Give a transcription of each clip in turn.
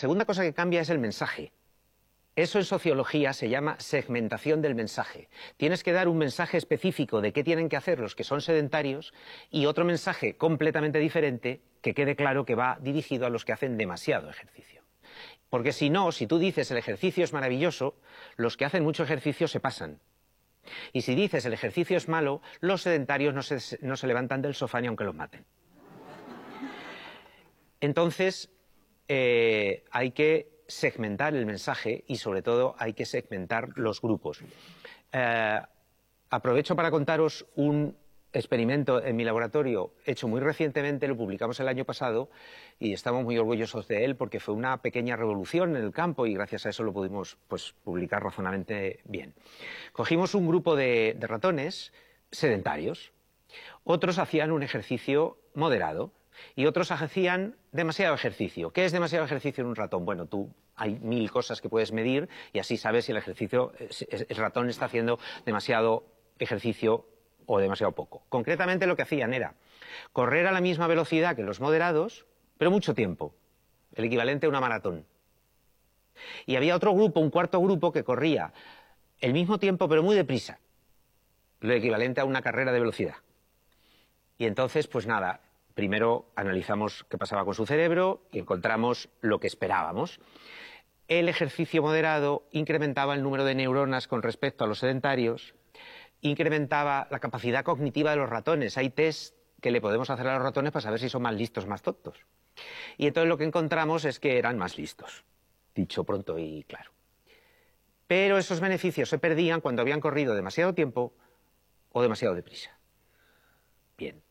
segunda cosa que cambia es el mensaje. Eso en sociología se llama segmentación del mensaje. Tienes que dar un mensaje específico de qué tienen que hacer los que son sedentarios y otro mensaje completamente diferente que quede claro que va dirigido a los que hacen demasiado ejercicio. Porque si no, si tú dices el ejercicio es maravilloso, los que hacen mucho ejercicio se pasan. Y si dices el ejercicio es malo, los sedentarios no se levantan del sofá ni aunque los maten. Entonces, hay que segmentar el mensaje y sobre todo hay que segmentar los grupos. Aprovecho para contaros un experimento en mi laboratorio hecho muy recientemente, lo publicamos el año pasado y estamos muy orgullosos de él porque fue una pequeña revolución en el campo y gracias a eso lo pudimos publicar razonablemente bien. Cogimos un grupo de ratones sedentarios, otros hacían un ejercicio moderado y otros hacían demasiado ejercicio. ¿Qué es demasiado ejercicio en un ratón? Bueno, hay 1000 cosas que puedes medir y así sabes si el ratón está haciendo demasiado ejercicio o demasiado poco. Concretamente lo que hacían era correr a la misma velocidad que los moderados, pero mucho tiempo, el equivalente a una maratón. Y había otro grupo, un cuarto grupo, que corría el mismo tiempo pero muy deprisa, lo equivalente a una carrera de velocidad. Y entonces, pues nada, primero analizamos qué pasaba con su cerebro y encontramos lo que esperábamos. El ejercicio moderado incrementaba el número de neuronas con respecto a los sedentarios, incrementaba la capacidad cognitiva de los ratones. Hay test que le podemos hacer a los ratones para saber si son más listos o más tontos. Y entonces lo que encontramos es que eran más listos, dicho pronto y claro. Pero esos beneficios se perdían cuando habían corrido demasiado tiempo o demasiado deprisa. Bien.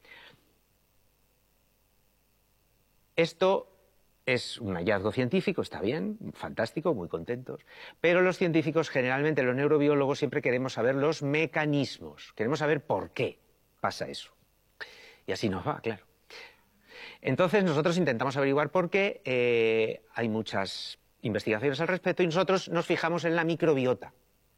Esto es un hallazgo científico, está bien, fantástico, muy contentos. Pero los científicos, generalmente los neurobiólogos, siempre queremos saber los mecanismos. Queremos saber por qué pasa eso. Y así nos va, claro. Entonces nosotros intentamos averiguar por qué. Hay muchas investigaciones al respecto y nosotros nos fijamos en la microbiota.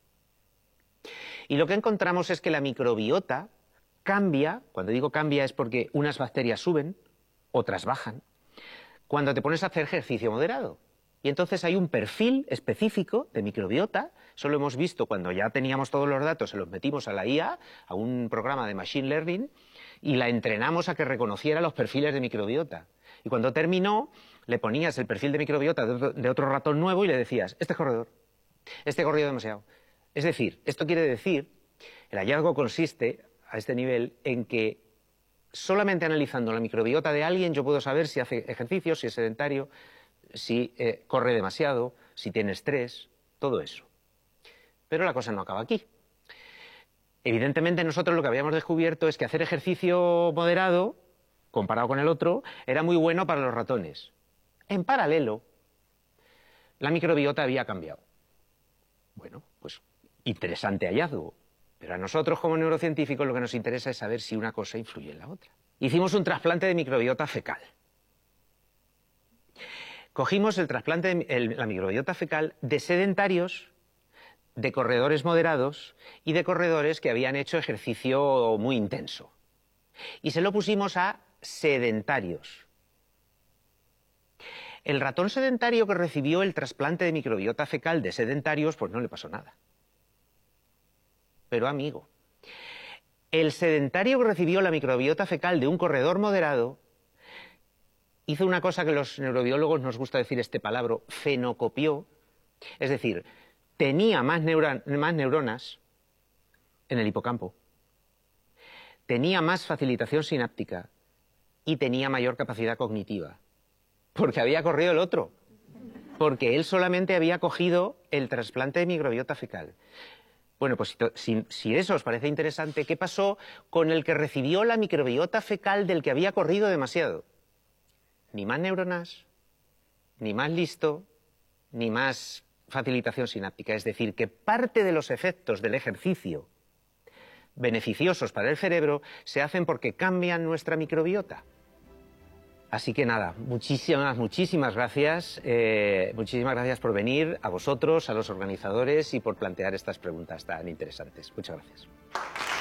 Y lo que encontramos es que la microbiota cambia, cuando digo cambia es porque unas bacterias suben, otras bajan, cuando te pones a hacer ejercicio moderado. Y entonces hay un perfil específico de microbiota, eso lo hemos visto cuando ya teníamos todos los datos, se los metimos a la IA, a un programa de Machine Learning, y la entrenamos a que reconociera los perfiles de microbiota. Y cuando terminó, le ponías el perfil de microbiota de otro ratón nuevo y le decías, este es corredor, este corrió demasiado. Es decir, esto quiere decir, el hallazgo consiste a este nivel en que solamente analizando la microbiota de alguien yo puedo saber si hace ejercicio, si es sedentario, si corre demasiado, si tiene estrés, todo eso. Pero la cosa no acaba aquí. Evidentemente nosotros lo que habíamos descubierto es que hacer ejercicio moderado, comparado con el otro, era muy bueno para los ratones. En paralelo, la microbiota había cambiado. Bueno, pues interesante hallazgo. Pero a nosotros, como neurocientíficos, lo que nos interesa es saber si una cosa influye en la otra. Hicimos un trasplante de microbiota fecal. Cogimos el trasplante de la microbiota fecal de sedentarios, de corredores moderados y de corredores que habían hecho ejercicio muy intenso. Y se lo pusimos a sedentarios. El ratón sedentario que recibió el trasplante de microbiota fecal de sedentarios, pues no le pasó nada. Pero amigo, el sedentario que recibió la microbiota fecal de un corredor moderado hizo una cosa que los neurobiólogos nos gusta decir este palabra, fenocopió, es decir, tenía más neuronas en el hipocampo, tenía más facilitación sináptica y tenía mayor capacidad cognitiva, porque había corrido el otro, porque él solamente había cogido el trasplante de microbiota fecal. Bueno, pues si eso os parece interesante, ¿qué pasó con el que recibió la microbiota fecal del que había corrido demasiado? Ni más neuronas, ni más listo, ni más facilitación sináptica. Es decir, que parte de los efectos del ejercicio beneficiosos para el cerebro se hacen porque cambian nuestra microbiota. Así que nada, muchísimas gracias. Muchísimas gracias por venir, a vosotros, a los organizadores y por plantear estas preguntas tan interesantes. Muchas gracias.